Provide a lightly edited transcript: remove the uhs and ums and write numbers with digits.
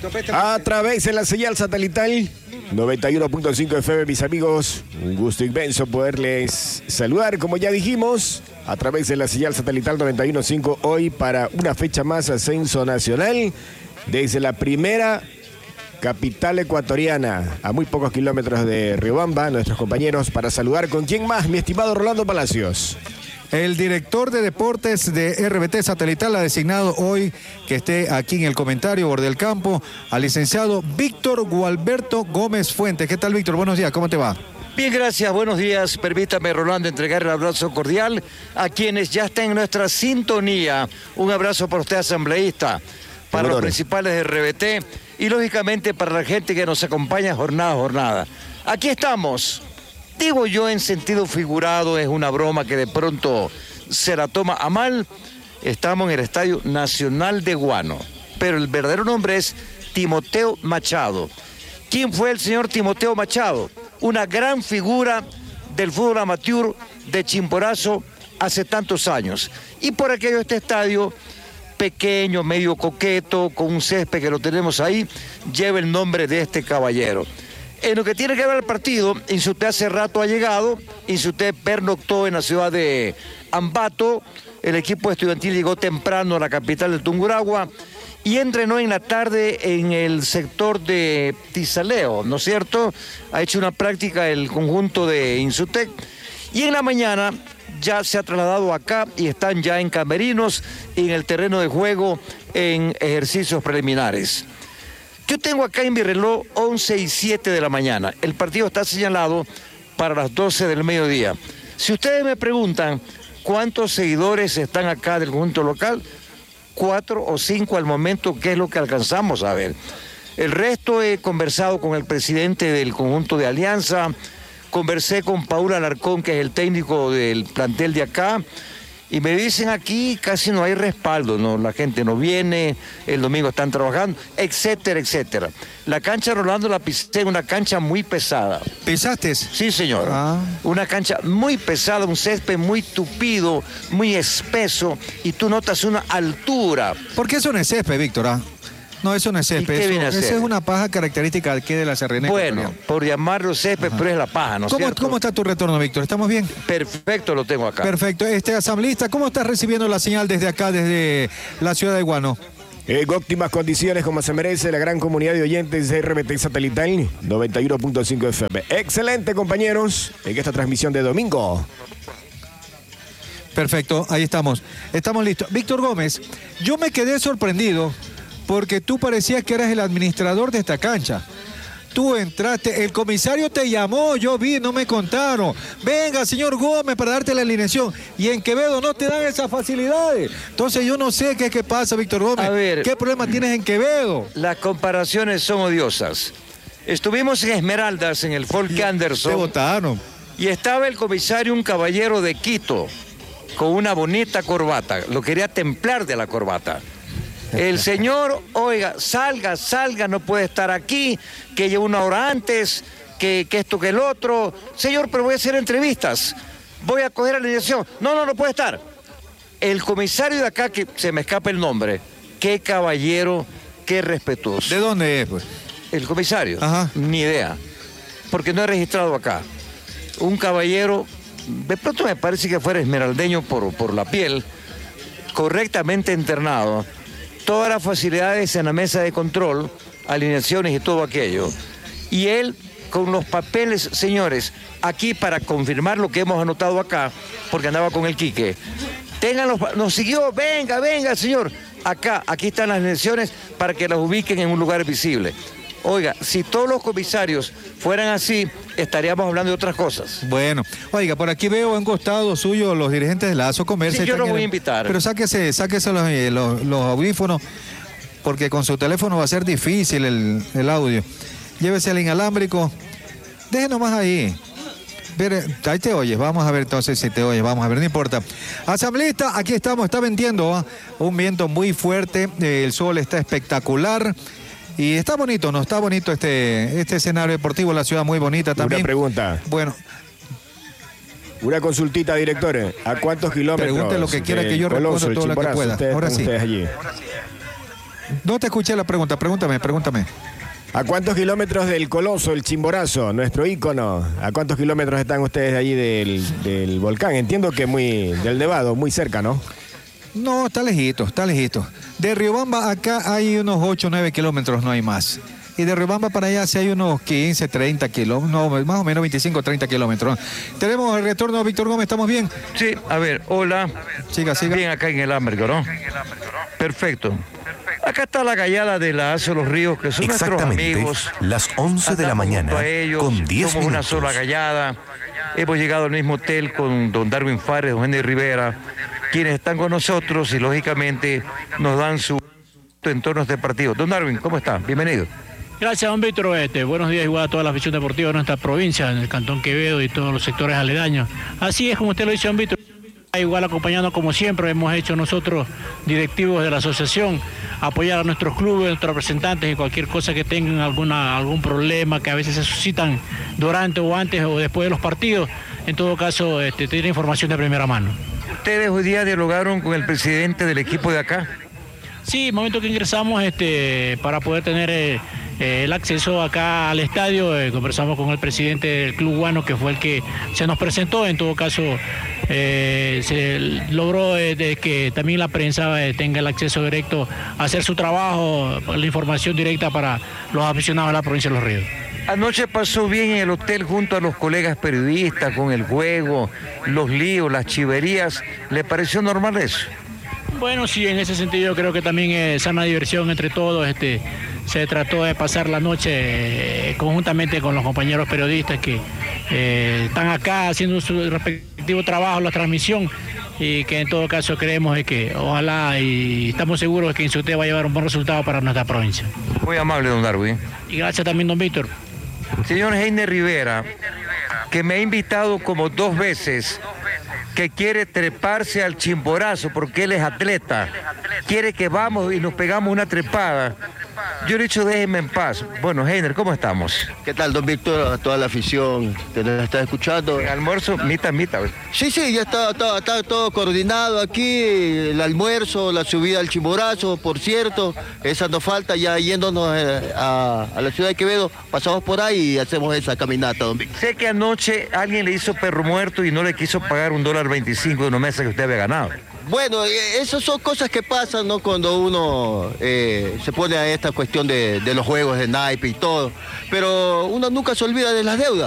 A través de la señal satelital 91.5 FM, mis amigos, un gusto inmenso poderles saludar, como ya dijimos, a través de la señal satelital 91.5 hoy para una fecha más Ascenso Nacional desde la primera capital ecuatoriana, a muy pocos kilómetros de Riobamba, nuestros compañeros para saludar. ¿Con quién más, mi estimado Rolando Palacios? El director de deportes de RBT Satelital ha designado hoy que esté aquí en el comentario Borde del Campo al licenciado Víctor Gualberto Gómez Fuentes. ¿Qué tal, Víctor? Buenos días, ¿cómo te va? Bien, gracias, buenos días. Permítame, Rolando, entregar el abrazo cordial a quienes ya están en nuestra sintonía. Un abrazo para usted, asambleísta, para los principales de RBT y, lógicamente, para la gente que nos acompaña jornada a jornada. Aquí estamos. Digo yo en sentido figurado, es una broma que de pronto se la toma a mal. Estamos en el Estadio Nacional de Guano, pero el verdadero nombre es Timoteo Machado. ¿Quién fue el señor Timoteo Machado? Una gran figura del fútbol amateur de Chimborazo hace tantos años. Y por aquello este estadio, pequeño, medio coqueto, con un césped que lo tenemos ahí, lleva el nombre de este caballero. En lo que tiene que ver el partido, Insuté hace rato ha llegado, Insuté pernoctó en la ciudad de Ambato, el equipo estudiantil llegó temprano a la capital del Tungurahua y entrenó en la tarde en el sector de Tizaleo, ¿no es cierto? Ha hecho una práctica el conjunto de Insuté y en la mañana ya se ha trasladado acá y están ya en camerinos y en el terreno de juego en ejercicios preliminares. Yo tengo acá en mi reloj 11:07 de la mañana. El partido está señalado para las 12 del mediodía. Si ustedes me preguntan cuántos seguidores están acá del conjunto local, 4 o 5 al momento, que es lo que alcanzamos a ver. El resto he conversado con el presidente del conjunto de Alianza, conversé con Paul Alarcón, que es el técnico del plantel de acá, y me dicen aquí casi no hay respaldo, ¿no? La gente no viene, el domingo están trabajando, etcétera, etcétera. La cancha, Rolando, la pisé, una cancha muy pesada. ¿Pisaste? Sí, señor. Una cancha muy pesada, un césped muy tupido, muy espeso, y tú notas una altura. ¿Por qué eso no es césped, Víctor? No, eso no es césped. Esa es una paja característica aquí de la Serranía. Bueno, por llamarlo césped, pero es la paja, ¿no es cierto? ¿Cómo está tu retorno, Víctor? ¿Estamos bien? Perfecto, lo tengo acá. Perfecto. Asambleísta, ¿cómo estás recibiendo la señal desde acá, desde la ciudad de Guano? En óptimas condiciones, como se merece la gran comunidad de oyentes de RBT Satelital 91.5 FM. Excelente, compañeros, en esta transmisión de domingo. Perfecto, ahí estamos. Estamos listos. Víctor Gómez, yo me quedé sorprendido porque tú parecías que eras el administrador de esta cancha. Tú entraste, el comisario te llamó, yo vi, no me contaron. Venga, señor Gómez, para darte la alineación. Y en Quevedo no te dan esas facilidades. Entonces yo no sé qué pasa, Víctor Gómez. A ver, ¿qué problema tienes en Quevedo? Las comparaciones son odiosas. Estuvimos en Esmeraldas, en el Folk Anderson. Te votaron. Y estaba el comisario, un caballero de Quito, con una bonita corbata. Lo quería templar de la corbata. El señor, oiga, salga, no puede estar aquí, que lleva una hora antes, que esto, que el otro. Señor, pero voy a hacer entrevistas, voy a coger la alineación. No puede estar. El comisario de acá, que se me escapa el nombre, qué caballero, qué respetuoso. ¿De dónde es, pues? El comisario, Ajá. Ni idea, porque no he registrado acá. Un caballero, de pronto me parece que fuera esmeraldeño por la piel, correctamente internado. Todas las facilidades en la mesa de control, alineaciones y todo aquello. Y él, con los papeles, señores, aquí para confirmar lo que hemos anotado acá, porque andaba con el Quique. Nos siguió, venga, señor. Aquí están las alineaciones para que las ubiquen en un lugar visible. Oiga, si todos los comisarios fueran así, estaríamos hablando de otras cosas. Bueno, oiga, por aquí veo a un costado suyo los dirigentes de la ASO Comercio. Sí, yo los voy a invitar. Pero sáquese los audífonos, porque con su teléfono va a ser difícil el audio. Llévese el inalámbrico. Deje nomás ahí. Ahí te oyes, vamos a ver entonces si te oyes, vamos a ver, no importa. Asambleísta, aquí estamos, está vendiendo un viento muy fuerte, el sol está espectacular. Y está bonito, ¿no? Está bonito este escenario deportivo, la ciudad muy bonita también. Una pregunta. Bueno. Una consultita, director. ¿A cuántos kilómetros? Pregunte lo que quiera que yo responda todo lo que pueda. Ahora sí. Allí? No te escuché la pregunta, pregúntame. ¿A cuántos kilómetros del Coloso, el Chimborazo, nuestro ícono? ¿A cuántos kilómetros están ustedes allí del volcán? Entiendo que del Nevado, muy cerca, ¿no? No, está lejito. De Riobamba acá hay unos 8 o 9 kilómetros, no hay más. Y de Riobamba para allá sí hay unos 15, 30 kilómetros, no, más o menos 25, 30 kilómetros. Tenemos el retorno, Víctor Gómez, ¿estamos bien? Sí, a ver, hola. Siga. Bien acá en el Ámbrico, ¿no? Perfecto. Acá está la gallada de la Aso Los Ríos, que son nuestros amigos. Las 11 de la mañana, con 10 minutos. Somos una sola gallada. Hemos llegado al mismo hotel con don Darwin Fares, don Henry Rivera, quienes están con nosotros y lógicamente nos dan su entorno de este partido. Don Darwin, ¿cómo está? Bienvenido. Gracias, don Víctor. Buenos días igual a toda la afición deportiva de nuestra provincia, en el Cantón Quevedo y todos los sectores aledaños. Así es como usted lo dice, don Víctor. Igual acompañando como siempre hemos hecho nosotros, directivos de la asociación, apoyar a nuestros clubes, a nuestros representantes en cualquier cosa que tengan algún problema que a veces se suscitan durante o antes o después de los partidos. En todo caso, tener información de primera mano. ¿Ustedes hoy día dialogaron con el presidente del equipo de acá? Sí, el momento que ingresamos para poder tener el acceso acá al estadio, conversamos con el presidente del Club Guano, que fue el que se nos presentó. En todo caso, se logró de que también la prensa tenga el acceso directo a hacer su trabajo, la información directa para los aficionados de la provincia de Los Ríos. Anoche pasó bien en el hotel junto a los colegas periodistas, con el juego, los líos, las chiverías. ¿Le pareció normal eso? Bueno, sí, en ese sentido yo creo que también es sana diversión entre todos. Se trató de pasar la noche conjuntamente con los compañeros periodistas que están acá haciendo su respectivo trabajo, la transmisión, y que en todo caso creemos que ojalá y estamos seguros de que Insuté va a llevar un buen resultado para nuestra provincia. Muy amable, don Darwin. Y gracias también, don Víctor. Señor Heiner Rivera, que me ha invitado como 2 veces, que quiere treparse al Chimborazo porque él es atleta, quiere que vamos y nos pegamos una trepada. Yo le he dicho, déjenme en paz. Bueno, Heiner, ¿cómo estamos? ¿Qué tal, don Víctor? A toda la afición que nos está escuchando. El almuerzo, mitad. Sí, ya está todo coordinado aquí, el almuerzo, la subida al Chimborazo, por cierto, esa nos falta, ya yéndonos a la ciudad de Quevedo, pasamos por ahí y hacemos esa caminata, don Víctor. Sé que anoche alguien le hizo perro muerto y no le quiso pagar $1.25 de una mesa que usted había ganado. Bueno, esas son cosas que pasan, ¿no? Cuando uno se pone a esta cuestión de los juegos de naipe y todo, pero uno nunca se olvida de las deudas.